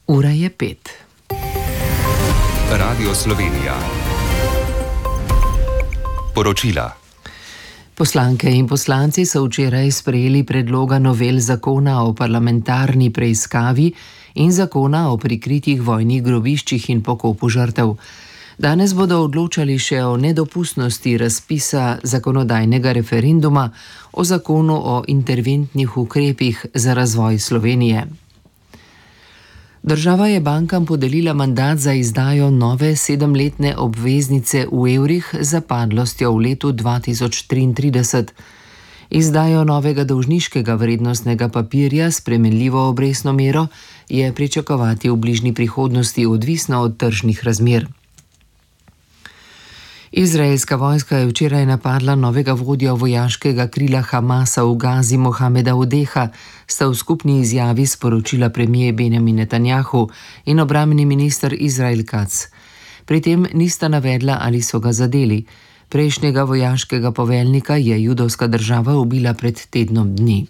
Ura je 5. Radio Slovenija. Poročila. Poslanke in poslanci so včeraj sprejeli predloga novel zakona o parlamentarni preiskavi in zakona o prikritih vojnih grobiščih in pokopu žrtev. Danes bodo odločali še o nedopustnosti razpisa zakonodajnega referenduma o zakonu o interventnih ukrepih za razvoj Slovenije. Država je bankam podelila mandat za izdajo nove 7-letne obveznice v evrih z zapadlostjo v letu 2033. Izdajo novega dolžniškega vrednostnega papirja s spremenljivo obrestno mero je pričakovati v bližnji prihodnosti, odvisno od tržnih razmer. Izraelska vojska je včeraj napadla novega vodjo vojaškega krila Hamasa v Gazi Mohameda Odeha, sta v skupni izjavi sporočila premier Benjamin Netanjahu in obrambni minister Izrael Katz. Pri tem nista navedla, ali so ga zadeli. Prejšnjega vojaškega poveljnika je judovska država ubila pred tednom dni.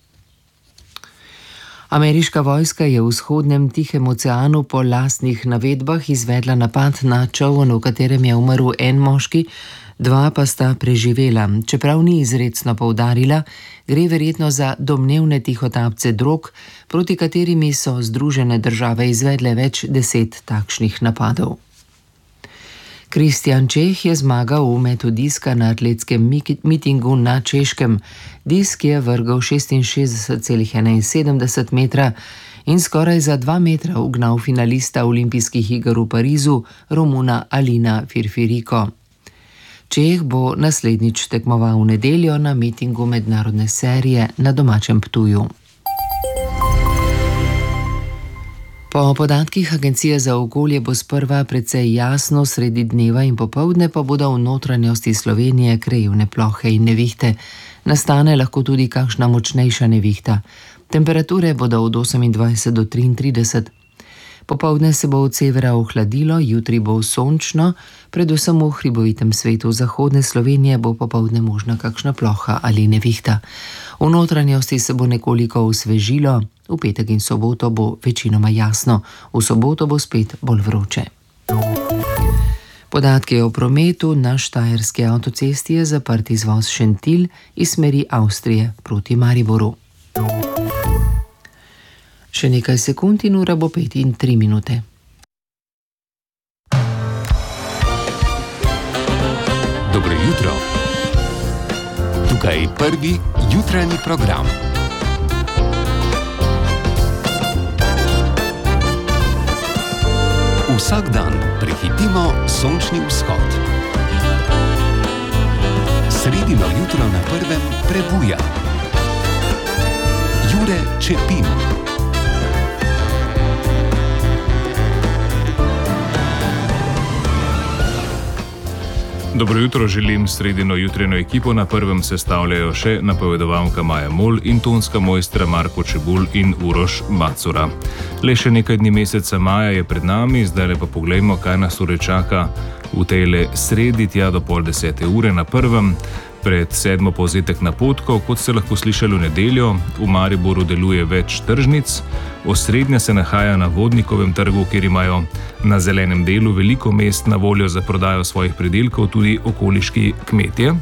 Ameriška vojska je v vzhodnem Tihem oceanu po lastnih navedbah izvedla napad na čoln, v katerem je umrl en moški, 2 pa sta preživela. Čeprav ni izrecno poudarila, gre verjetno za domnevne tihotapce drog, proti katerimi so Združene države izvedle več 10 takšnih napadov. Kristjan Čeh je zmagal v metu diska na atletskem mitingu na Češkem. Disk je vrgel 66,71 metra in skoraj za 2 metra ugnal finalista olimpijskih iger v Parizu, Romuna Alina Firfiriko. Čeh bo naslednjič tekmoval v nedeljo na mitingu mednarodne serije na domačem Ptuju. Po podatkih Agencije za okolje bo sprva precej jasno, sredi dneva in popoldne pa bodo v notranjosti Slovenije krajevne plohe in nevihte. Nastane lahko tudi kakšna močnejša nevihta. Temperature bodo od 28 do 33. Popoldne se bo od severa ohladilo, jutri bo sončno, predvsem v hribovitem svetu zahodne Slovenije bo popoldne možna kakšna ploha ali nevihta. V notranjosti se bo nekoliko osvežilo, v petek in soboto bo večinoma jasno, v soboto bo spet bolj vroče. Podatki o prometu. Na štajerski avtocesti je zaprt izvoz Šentilj iz smeri Avstrije proti Mariboru. Še nekaj sekund in ura bo 5 in 3 minute. Dobro jutro. Tukaj prvi jutranji program. Vsak dan prehitimo sončni vzhod. Sredino jutro na prvem prebuja Jure Čepin. Dobro jutro želim sredino jutreno ekipo. Na prvem sestavljajo še napovedovalka Maja Mol in tonska mojstra Marko Čebulj in Uroš Macura. Le še nekaj dni meseca maja je pred nami, zdaj pa poglejmo, kaj nas torej čaka v tejle sredi tja do 9:30 na prvem. Pred 7. povzetek napotkov, kot ste lahko slišali v nedeljo, v Mariboru deluje več tržnic. Osrednja se nahaja na Vodnikovem trgu, kjer imajo na zelenem delu veliko mest na voljo za prodajo svojih pridelkov tudi okoliški kmetje.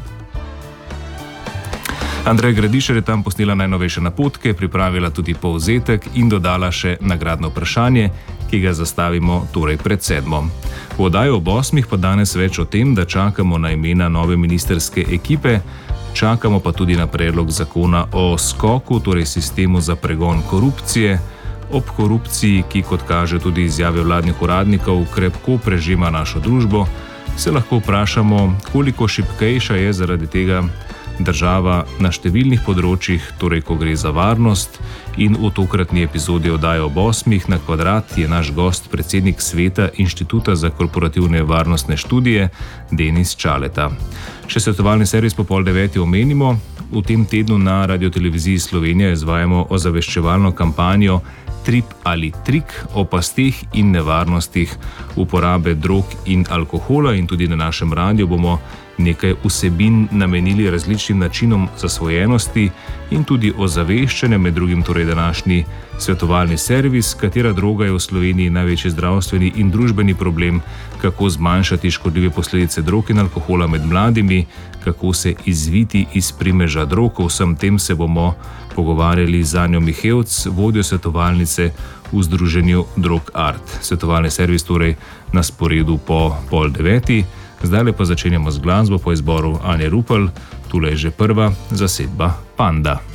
Andreja Gradišar je tam posnela najnovejše napotke, pripravila tudi povzetek in dodala še nagradno vprašanje, ki ga zastavimo torej pred 7. V oddaji ob 8 pa danes več o tem, da čakamo na imena nove ministerske ekipe, čakamo pa tudi na predlog zakona o skoku, torej sistemu za pregon korupcije. Ob korupciji, ki kot kaže tudi izjave vladnih uradnikov, krepko prežima našo družbo, se lahko vprašamo, koliko šibkejša je zaradi tega država na številnih področjih, torej ko gre za varnost. In v tokratni epizodi oddaje ob 8 na kvadrat je naš gost predsednik sveta Inštituta za korporativne varnostne študije Denis Čaleta. Še svetovalni servis po 8:30 omenimo. V tem tednu na Radioteleviziji Slovenija izvajamo ozaveščevalno kampanjo Trip ali trik o pasteh in nevarnostih uporabe drog in alkohola in tudi na našem radiju bomo nekaj vsebin namenili različnim načinom zasvojenosti in tudi ozaveščanja, med drugim torej današnji svetovalni servis, katera droga je v Sloveniji največji zdravstveni in družbeni problem, kako zmanjšati škodljive posledice drog in alkohola med mladimi, kako se izviti iz primeža drog. O vsem tem se bomo pogovarjali z Anjo Mihevc, vodjo svetovalnice v združenju Drog Art. Svetovalni servis torej na sporedu po 8:30. Zdaj pa začenjamo z glasbo po izboru Anje Rupel, tule je že prva zasedba Panda.